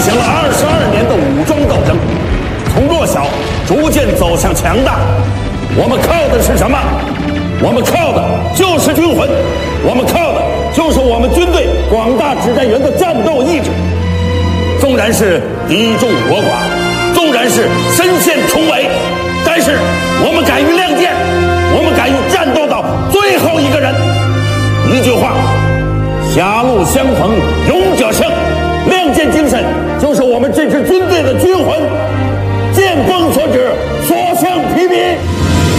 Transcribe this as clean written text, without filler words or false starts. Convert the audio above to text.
行了22年的武装斗争，从弱小逐渐走向强大。我们靠的是什么？我们靠的就是军魂，我们靠的就是我们军队广大指战员的战斗意志。纵然是敌众我寡，纵然是身陷重围，但是我们敢于亮剑，我们敢于战斗到最后一个人。一句话，狭路相逢勇者胜，亮剑精神就是我们这支军队的军魂。剑锋所指，所向披靡。